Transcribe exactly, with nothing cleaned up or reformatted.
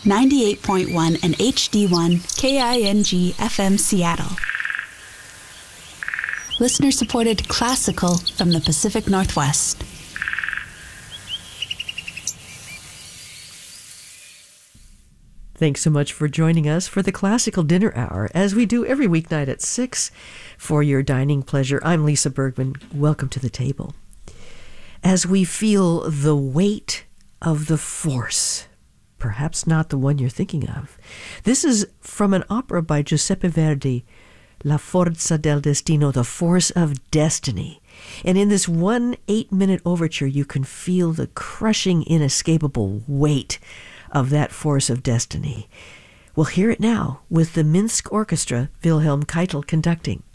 ninety-eight point one and H D one K I N G F M Seattle. Listener-supported classical from the Pacific Northwest. Thanks so much for joining us for the Classical Dinner Hour, as we do every weeknight at six for your dining pleasure. I'm Lisa Bergman. Welcome to the table. As we feel the weight of the force, perhaps not the one you're thinking of. This is from an opera by Giuseppe Verdi, La Forza del Destino, The Force of Destiny. And in this one eight-minute overture, you can feel the crushing, inescapable weight of that force of destiny. We'll hear it now with the Minsk Orchestra, Wilhelm Keitel conducting.